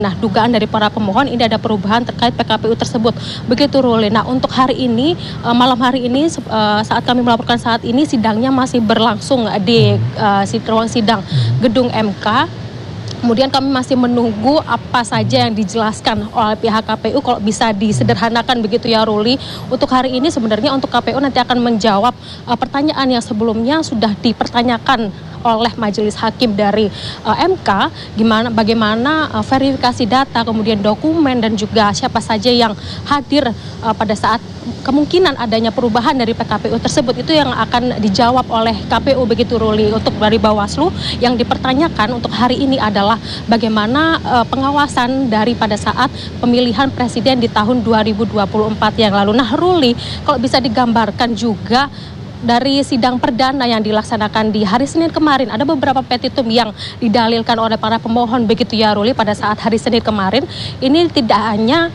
Nah, dugaan dari para pemohon ini ada perubahan terkait PKPU tersebut. Begitu, Ruli. Nah, untuk hari ini, malam hari ini, saat kami melaporkan saat ini, sidangnya masih berlangsung di ruang sidang gedung MK. Kemudian kami masih menunggu apa saja yang dijelaskan oleh pihak KPU, kalau bisa disederhanakan begitu ya, Ruli. Untuk hari ini sebenarnya untuk KPU nanti akan menjawab pertanyaan yang sebelumnya sudah dipertanyakan oleh majelis hakim dari MK, bagaimana verifikasi data, kemudian dokumen, dan juga siapa saja yang hadir pada saat kemungkinan adanya perubahan dari PKPU tersebut. Itu yang akan dijawab oleh KPU begitu, Ruli. Untuk dari Bawaslu yang dipertanyakan untuk hari ini adalah bagaimana pengawasan dari pada saat pemilihan presiden di tahun 2024 yang lalu. Nah, Ruli, kalau bisa digambarkan juga dari sidang perdana yang dilaksanakan di hari Senin kemarin, ada beberapa petitum yang didalilkan oleh para pemohon begitu ya, Ruli, pada saat hari Senin kemarin. Ini tidak hanya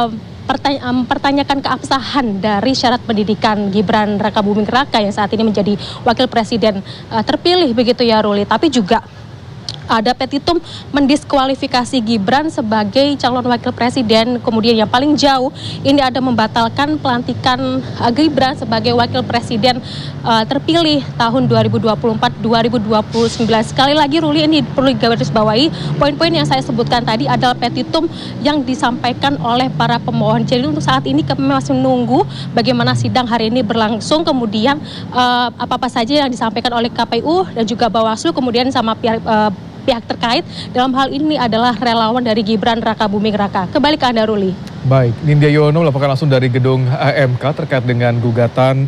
mempertanyakan keabsahan dari syarat pendidikan Gibran Rakabuming Raka yang saat ini menjadi wakil presiden terpilih begitu ya, Ruli, tapi juga ada petitum mendiskualifikasi Gibran sebagai calon wakil presiden. Kemudian yang paling jauh ini ada membatalkan pelantikan Gibran sebagai wakil presiden terpilih tahun 2024-2029. Sekali lagi, Ruli, ini perlu digarisbawahi, poin-poin yang saya sebutkan tadi adalah petitum yang disampaikan oleh para pemohon. Jadi untuk saat ini kami masih menunggu bagaimana sidang hari ini berlangsung, kemudian apa-apa saja yang disampaikan oleh KPU dan juga Bawaslu, kemudian sama pihak terkait. Dalam hal ini adalah relawan dari Gibran Rakabuming Raka. Kembali ke Anda, Ruli. Baik, Nindya Yono melaporkan langsung dari gedung MK terkait dengan gugatan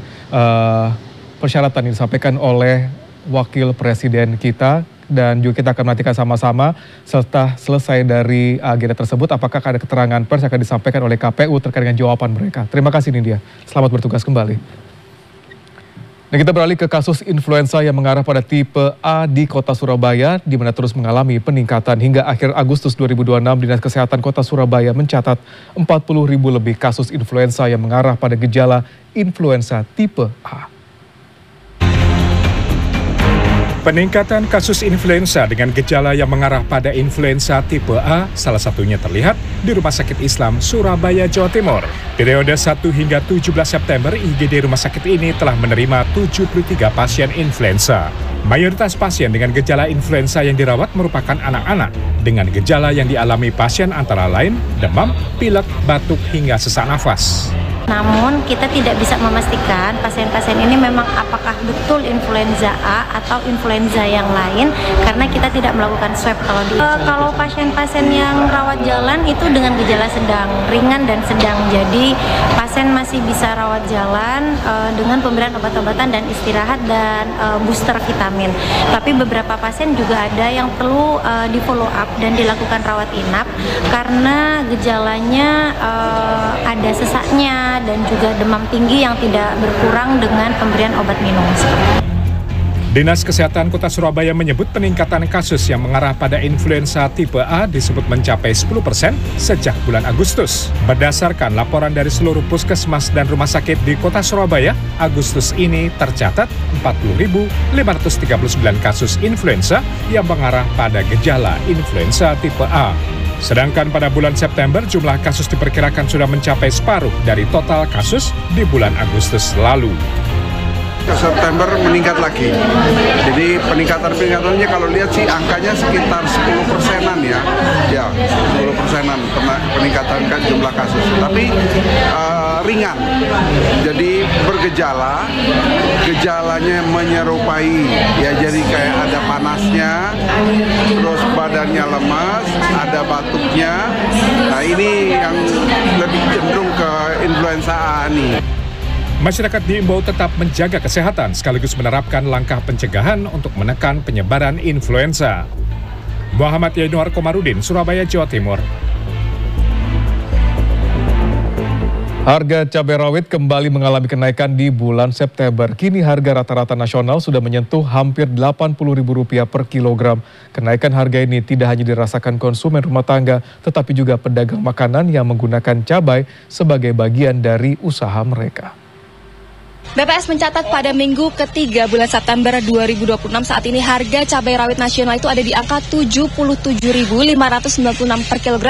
persyaratan yang disampaikan oleh wakil presiden kita. Dan juga kita akan menantikan sama-sama setelah selesai dari agenda tersebut, apakah ada keterangan pers yang akan disampaikan oleh KPU terkait dengan jawaban mereka. Terima kasih, Nindya. Selamat bertugas kembali. Dan kita beralih ke kasus influenza yang mengarah pada tipe A di Kota Surabaya, di mana terus mengalami peningkatan. Hingga akhir Agustus 2026, Dinas Kesehatan Kota Surabaya mencatat 40.000 lebih kasus influenza yang mengarah pada gejala influenza tipe A. Peningkatan kasus influenza dengan gejala yang mengarah pada influenza tipe A salah satunya terlihat di Rumah Sakit Islam Surabaya, Jawa Timur. Periode 1 hingga 17 September, IGD rumah sakit ini telah menerima 73 pasien influenza. Mayoritas pasien dengan gejala influenza yang dirawat merupakan anak-anak dengan gejala yang dialami pasien antara lain demam, pilek, batuk, hingga sesak nafas. Namun kita tidak bisa memastikan pasien-pasien ini memang apakah betul influenza A atau influenza yang lain karena kita tidak melakukan swab kalau pasien-pasien yang rawat jalan itu dengan gejala sedang, ringan dan sedang. Jadi pasien masih bisa rawat jalan dengan pemberian obat-obatan dan istirahat dan booster vitamin. Tapi beberapa pasien juga ada yang perlu di follow up dan dilakukan rawat inap karena gejalanya ada sesaknya dan juga demam tinggi yang tidak berkurang dengan pemberian obat minum. Dinas Kesehatan Kota Surabaya menyebut peningkatan kasus yang mengarah pada influenza tipe A disebut mencapai 10% sejak bulan Agustus. Berdasarkan laporan dari seluruh puskesmas dan rumah sakit di Kota Surabaya, Agustus ini tercatat 40.539 kasus influenza yang mengarah pada gejala influenza tipe A. Sedangkan pada bulan September, jumlah kasus diperkirakan sudah mencapai separuh dari total kasus di bulan Agustus lalu. September meningkat lagi. Jadi peningkatannya kalau lihat sih angkanya sekitar 10%-an ya. Ya, 10%-an peningkatan jumlah kasus. Tapi ringan. Jadi bergejala, gejalanya menyerupai ya, jadi kayak ada panasnya, terus badannya lemas, ada batuknya. Nah, ini yang lebih cenderung ke influenza A nih. Masyarakat diimbau tetap menjaga kesehatan sekaligus menerapkan langkah pencegahan untuk menekan penyebaran influenza. Muhammad Yanuar Komarudin, Surabaya, Jawa Timur. Harga cabai rawit kembali mengalami kenaikan di bulan September. Kini harga rata-rata nasional sudah menyentuh hampir Rp80.000 per kilogram. Kenaikan harga ini tidak hanya dirasakan konsumen rumah tangga, tetapi juga pedagang makanan yang menggunakan cabai sebagai bagian dari usaha mereka. BPS mencatat pada minggu ketiga bulan September 2026 saat ini harga cabai rawit nasional itu ada di angka Rp77.596 per kilogram.